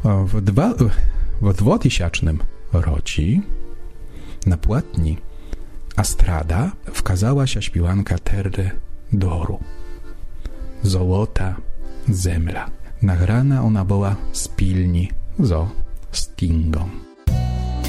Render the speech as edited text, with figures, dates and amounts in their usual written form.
W 2000 roці na płatni Astrada wkazała się śpiewanka Terre d'Oro. Złota zemla. Nagrana ona była z pilni zo Stingom.